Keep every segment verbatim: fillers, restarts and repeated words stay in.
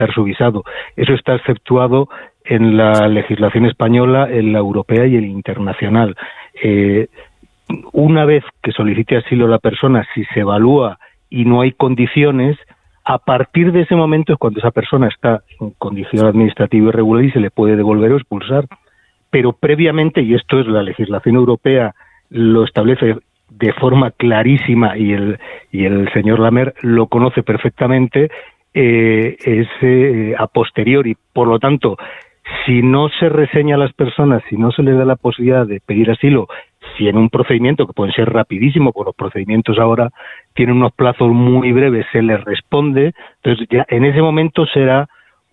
su visado. Eso está exceptuado en la legislación española, en la europea y en la internacional. Eh, una vez que solicite asilo la persona, si se evalúa y no hay condiciones, a partir de ese momento es cuando esa persona está en condición administrativa irregular y se le puede devolver o expulsar. Pero previamente, y esto es la legislación europea, lo establece de forma clarísima y el, y el señor Lamer lo conoce perfectamente, eh, es eh, a posteriori. Por lo tanto, si no se reseña a las personas, si no se les da la posibilidad de pedir asilo, si en un procedimiento que puede ser rapidísimo, porque los procedimientos ahora tienen unos plazos muy breves, se les responde, entonces ya en ese momento será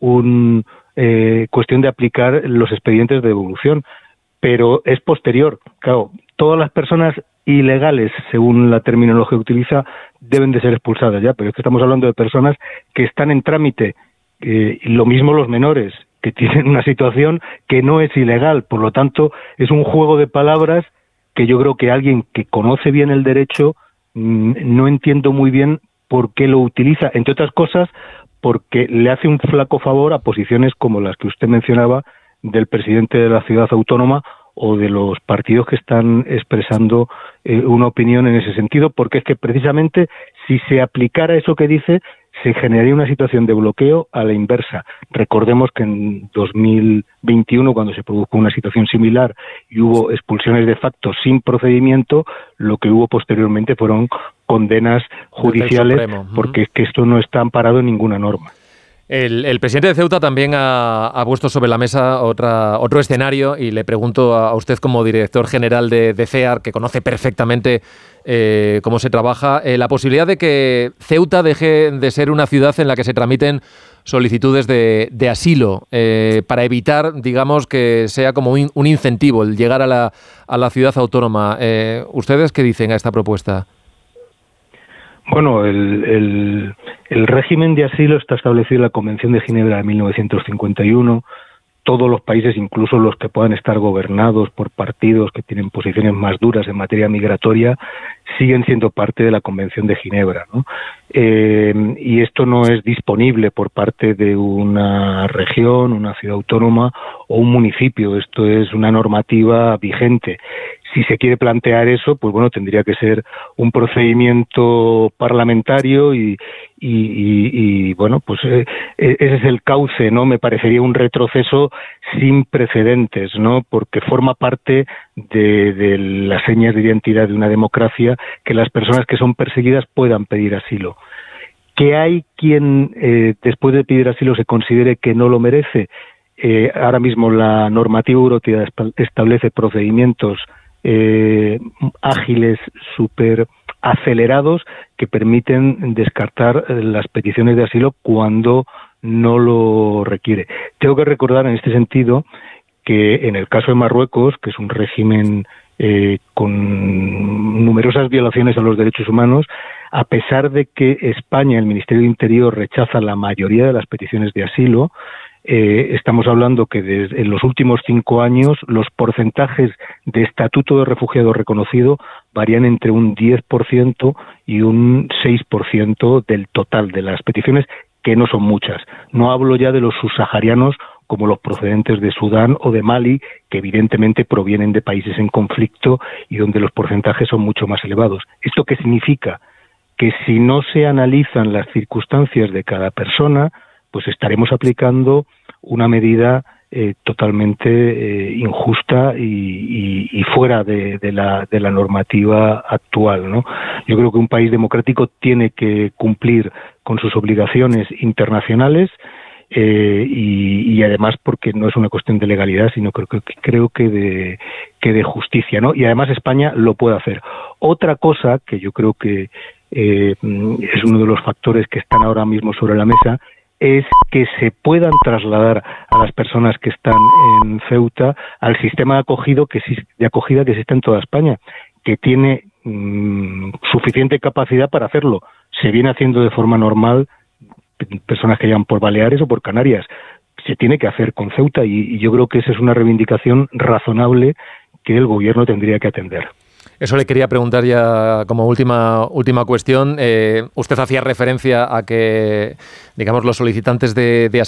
un eh, cuestión de aplicar los expedientes de devolución, pero es posterior. Claro, todas las personas ilegales, según la terminología que utiliza, deben de ser expulsadas ya, pero es que estamos hablando de personas que están en trámite, eh, y lo mismo los menores, que tienen una situación que no es ilegal, por lo tanto es un juego de palabras que yo creo que alguien que conoce bien el derecho mmm, no entiendo muy bien por qué lo utiliza, entre otras cosas porque le hace un flaco favor a posiciones como las que usted mencionaba del presidente de la ciudad autónoma o de los partidos que están expresando eh, una opinión en ese sentido, porque es que precisamente si se aplicara eso que dice, se generaría una situación de bloqueo a la inversa. Recordemos que en dos mil veintiuno, cuando se produjo una situación similar y hubo expulsiones de facto sin procedimiento, lo que hubo posteriormente fueron condenas judiciales, porque es que esto no está amparado en ninguna norma. El, el presidente de Ceuta también ha, ha puesto sobre la mesa otra, otro escenario y le pregunto a usted como director general de, de C E A R, que conoce perfectamente eh, cómo se trabaja, eh, la posibilidad de que Ceuta deje de ser una ciudad en la que se tramiten solicitudes de, de asilo eh, para evitar, digamos, que sea como un, un incentivo el llegar a la, a la ciudad autónoma. Eh, ¿Ustedes qué dicen a esta propuesta? Bueno, el, el, el régimen de asilo está establecido en la Convención de Ginebra de mil novecientos cincuenta y uno. Todos los países, incluso los que puedan estar gobernados por partidos que tienen posiciones más duras en materia migratoria, siguen siendo parte de la Convención de Ginebra, ¿no? Eh, y esto no es disponible por parte de una región, una ciudad autónoma o un municipio. Esto es una normativa vigente. Si se quiere plantear eso, pues bueno, tendría que ser un procedimiento parlamentario y, y, y, y bueno, pues eh, ese es el cauce, ¿no? Me parecería un retroceso sin precedentes, ¿no? Porque forma parte de, de las señas de identidad de una democracia que las personas que son perseguidas puedan pedir asilo. Que hay quien eh, después de pedir asilo se considere que no lo merece. Eh, ahora mismo la normativa europea establece procedimientos Eh, ágiles, súper acelerados, que permiten descartar las peticiones de asilo cuando no lo requiere. Tengo que recordar en este sentido que en el caso de Marruecos, que es un régimen eh, con numerosas violaciones a los derechos humanos, a pesar de que España, el Ministerio de Interior, rechaza la mayoría de las peticiones de asilo, Eh, estamos hablando que desde en los últimos cinco años los porcentajes de estatuto de refugiado reconocido varían entre un diez por ciento y un seis por ciento del total de las peticiones, que no son muchas. No hablo ya de los subsaharianos como los procedentes de Sudán o de Mali, que evidentemente provienen de países en conflicto y donde los porcentajes son mucho más elevados. ¿Esto qué significa? Que si no se analizan las circunstancias de cada persona, pues estaremos aplicando una medida eh, totalmente eh, injusta y, y, y fuera de, de, la, de la normativa actual, ¿no? Yo creo que un país democrático tiene que cumplir con sus obligaciones internacionales eh, y, y además porque no es una cuestión de legalidad, sino creo que, creo que de, que de justicia, ¿no? Y además España lo puede hacer. Otra cosa que yo creo que eh, es uno de los factores que están ahora mismo sobre la mesa es que se puedan trasladar a las personas que están en Ceuta al sistema de, acogido que, de acogida que existe en toda España, que tiene mmm, suficiente capacidad para hacerlo. Se viene haciendo de forma normal personas que llegan por Baleares o por Canarias. Se tiene que hacer con Ceuta y, y yo creo que esa es una reivindicación razonable que el gobierno tendría que atender. Eso le quería preguntar ya como última, última cuestión. Eh, usted hacía referencia a que, digamos, los solicitantes de, de